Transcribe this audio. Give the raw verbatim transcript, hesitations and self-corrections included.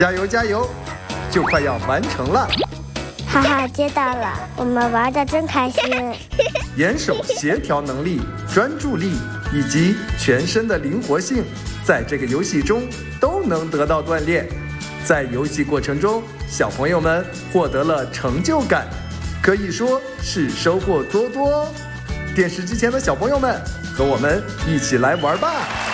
加油加油，就快要完成了！ 哈哈，接到了，我们玩的真开心。 眼手协调能力、专注力以及全身的灵活性，在这个游戏中都能得到锻炼。在游戏过程中，小朋友们获得了成就感，可以说是收获多多哦。电视机前的小朋友们，和我们一起来玩吧！